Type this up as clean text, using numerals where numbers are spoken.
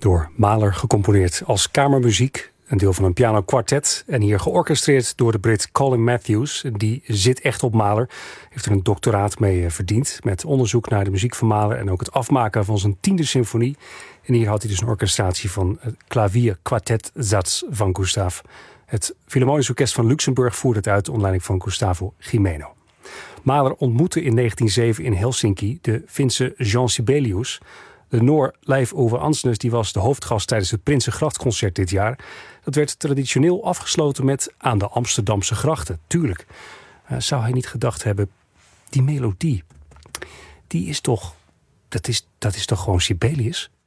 door Mahler gecomponeerd als kamermuziek. Een deel van een pianokwartet. En hier georchestreerd door de Brit Colin Matthews. Die zit echt op Mahler. Heeft er een doctoraat mee verdiend. Met onderzoek naar de muziek van Mahler. En ook het afmaken van zijn 10e symfonie. En hier had hij dus een orchestratie van het klavierkwartetsatz van Gustav. Het Philharmonisch Orkest van Luxemburg voerde het uit onder leiding van Gustavo Gimeno. Mahler ontmoette in 1907 in Helsinki de Finse Jean Sibelius. De Noor Leif Ove Andsnes die was de hoofdgast tijdens het Prinsengrachtconcert dit jaar. Dat werd traditioneel afgesloten met Aan de Amsterdamse grachten. Tuurlijk. Zou hij niet gedacht hebben, die melodie, die is toch, dat is toch gewoon Sibelius?